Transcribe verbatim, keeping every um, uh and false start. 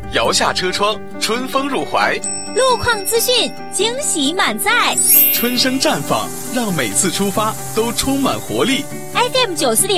摇下车窗，春风入怀。 路况资讯，惊喜满载。 春生绽放，让每次出发都充满活力。 F M 九四点